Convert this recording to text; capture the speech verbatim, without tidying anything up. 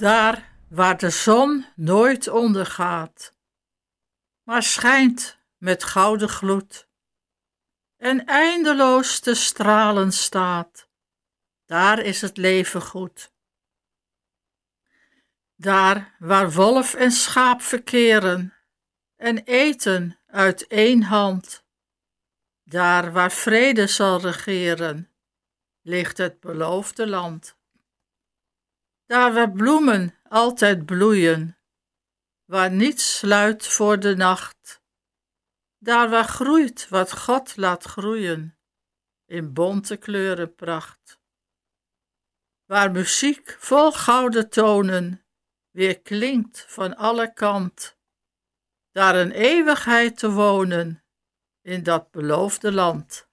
Daar waar de zon nooit ondergaat, maar schijnt met gouden gloed en eindeloos te stralen staat, daar is het leven goed. Daar waar wolf en schaap verkeren en eten uit één hand, daar waar vrede zal regeren, ligt het beloofde land. Daar waar bloemen altijd bloeien, waar niets sluit voor de nacht, daar waar groeit wat God laat groeien, in bonte kleurenpracht. Waar muziek vol gouden tonen weer klinkt van alle kant, daar een eeuwigheid te wonen in dat beloofde land.